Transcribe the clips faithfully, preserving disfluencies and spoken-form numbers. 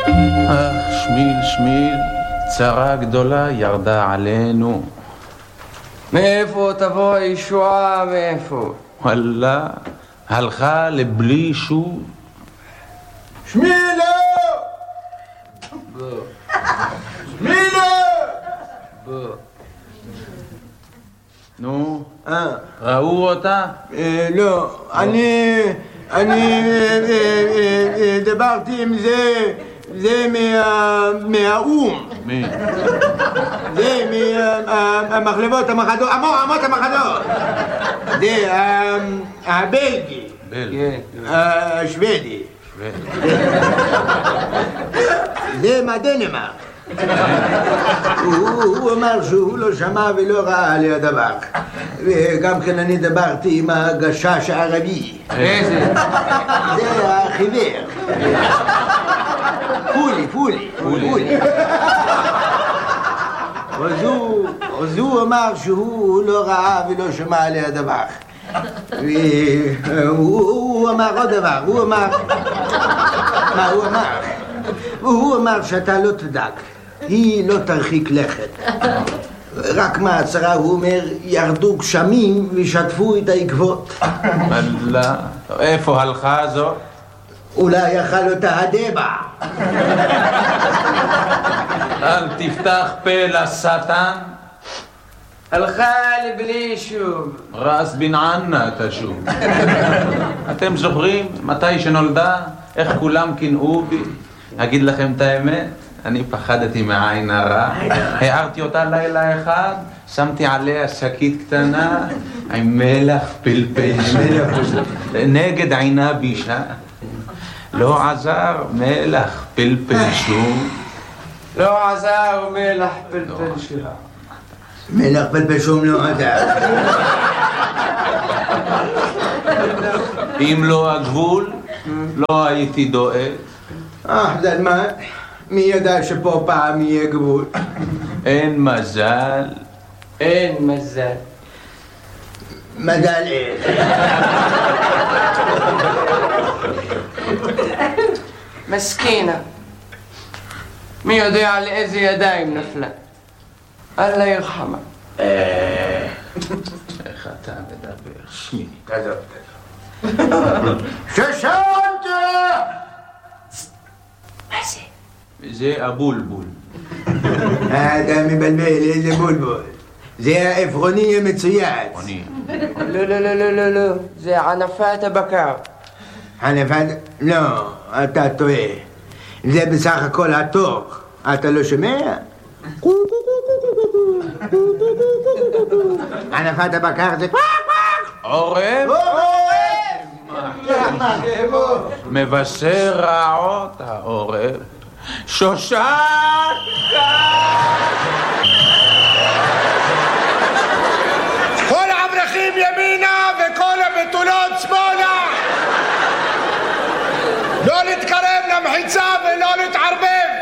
שמיל, שמיל, צרה גדולה ירדה עלינו. מאיפה תבוא הישועה, מאיפה? וואלה, הלכה לבלי שוב. שמילו! שמילו! נו, אה, ראו אותה? אה, לא, אני, אני אה, אה, אה, דיברתי עם זה, זה מה, מהאום. מי? זה מהמחלבות המחדות, עמות המחדות. זה הבלגי. בלגי. השוודי. זה מהדנמרק. הוא אמר שהוא לא שמע ולא ראה על הדבר. וגם כן אני דיברתי עם הגשש הערבי. איזה? זה החיוור. פולי, פולי. פולי. אז הוא אמר שהוא לא ראה ולא שמע על הדבר. והוא אמר עוד דבר, הוא אמר... מה הוא אמר? הוא אמר שאתה לא תדאג, היא לא תרחיק לכת. רק מהצרה הוא אומר, ירדו גשמים ושטפו את העקבות. וואלה, איפה הלכה זו? אולי יאכל אותה הדבע. אל תפתח פה לשטן. הלכה לבלי שוב. רס בן ענה תשוב. אתם זוכרים מתי שנולדה? איך כולם קינאו בי? אגיד לכם את האמת? אני פחדתי מעין הרע. הערתי אותה לילה אחד, שמתי עליה שקית קטנה עם מלח פלפל נגד עינה בישה. לא עזר מלח פלפל שום. לא עזר מלח פלפל שום. מלח פלפל שום לא עזר. אם לא הגבול, לא הייתי דואג. אה, זלמן, מי ידע שפה פעם יהיה גבול? אין מזל. אין מזל. מזל איך? מסכינה. מי יודע על איזה ידיים נפלה? אללה ירחמה. איך אתה מדבר? שמי. תעזוב, תעזוב. שושנת! מה זה? זה הבולבול. אתה מבלבל, איזה בולבול. זה העפרוני המצויץ. אני. לא, לא, לא, לא, לא, לא. זה ענפת הבקר. ענפת? לא, אתה טועה. זה בסך הכל התוך. אתה לא שומע? ענפת הבקר זה... עורב? מבשר רעות העורב. שושנה! כל האברכים ימינה וכל הבתולות שמאלה! לא להתקרב למחיצה ולא להתערבב!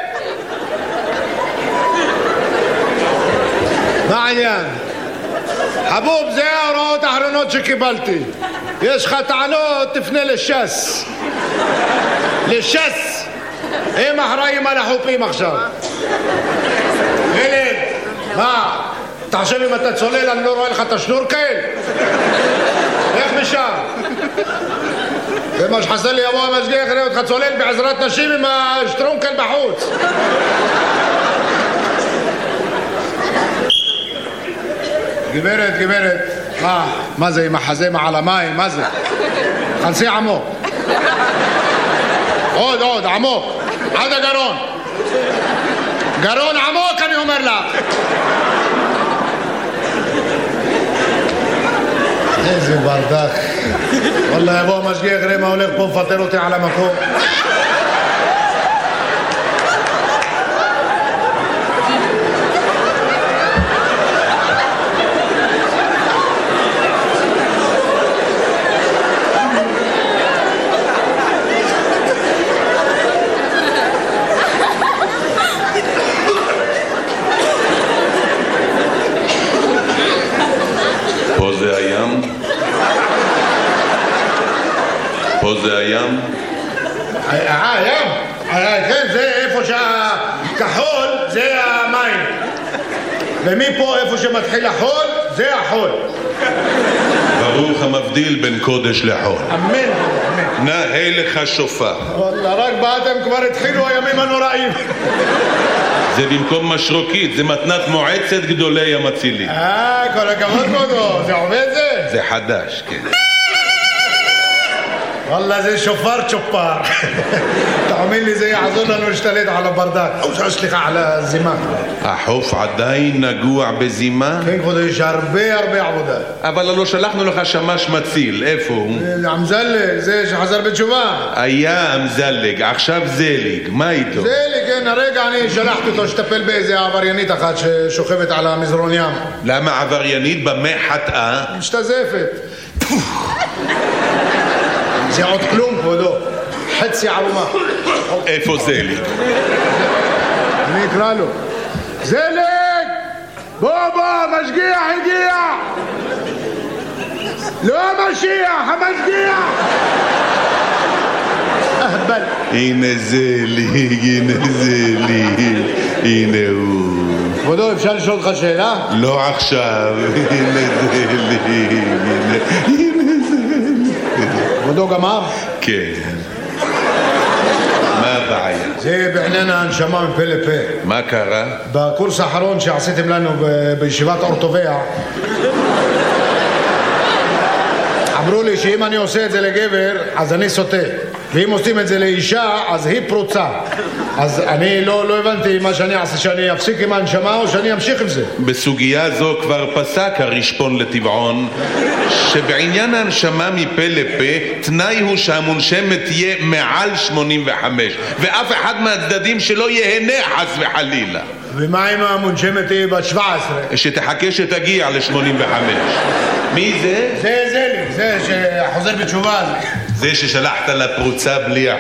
מה העניין? חבוב, זה ההוראות האחרונות שקיבלתי. יש לך טענות, תפנה לש"ס. לש"ס! הם אחראים על החופים עכשיו. ילד, מה? אתה חושב אם אתה צולל אני לא רואה לך את השנורקל? איך משם? זה מה שחסר לי, יבוא המשגיח יראה אותך צולל בעזרת נשים עם השטרונקל בחוץ. גברת, גברת, מה? מה זה עם החזה מעל המים? מה זה? חנסי עמוק. עוד, עוד, עמוק. עד הגרון. גרון עמוק אני אומר לך. איזה ברדק. וואלה יבוא המשגיח יראה מה הולך פה מפטר אותי על המקום. פה זה הים? אה, הים? כן, זה איפה כחול זה המים. ומפה איפה שמתחיל החול, זה החול. ברוך המבדיל בין קודש לחול. אמן, אמן. נאה לך שופר. וואלה, רק באתם כבר התחילו הימים הנוראים. זה במקום משרוקית, זה מתנת מועצת גדולי המצילים. אה, כל הכבוד כבודו, זה עובד זה? זה חדש, כן. וואלה, זה שופר צ'ופר. תאמין לי, זה יעזור לנו להשתלט על הברדק. או סליחה, על הזימה. החוף עדיין נגוע בזימה? כן, כבודו, יש הרבה הרבה עבודה. אבל לא שלחנו לך שמש מציל, איפה הוא? עמזלה, זה שחזר בתשובה. היה אמזלג, עכשיו זליג, מה איתו? זליג, כן, הרגע אני שלחתי אותו שטפל באיזה עבריינית אחת ששוכבת על המזרון ים. למה עבריינית? במה חטאה? משתזפת. זה עוד כלום, כבודו. חצי ערומה. איפה זליג? אני אקרא לו. זליג! בוא בוא, משגיח הגיע! לא המשיח, המשגיח! אהבל. הנה זליג, הנה זליג, הנה הוא. כבודו, אפשר לשאול אותך שאלה? לא עכשיו, הנה זליג, הנה, הנה זליג. כבודו גמר? כן. מה הבעיה? זה בעניין ההנשמה מפה לפה. מה קרה? בקורס האחרון שעשיתם לנו ב- בישיבת אורטוביה אמרו לי שאם אני עושה את זה לגבר אז אני סוטה, ואם עושים את זה לאישה אז היא פרוצה. אז אני לא, לא הבנתי מה שאני אעשה, שאני אפסיק עם ההנשמה או שאני אמשיך עם זה. בסוגיה זו כבר פסק הרשפון לטבעון שבעניין ההנשמה מפה לפה תנאי הוא שהמונשמת תהיה מעל שמונים וחמש ואף אחד מהצדדים שלא יהנה חס וחלילה. ומה אם המונשמת תהיה בת שבע עשרה? שתחכה שתגיע ל-שמונים וחמש. מי זה? זה זה לי, זה שחוזר בתשובה. זה ששלחת לפרוצה בלי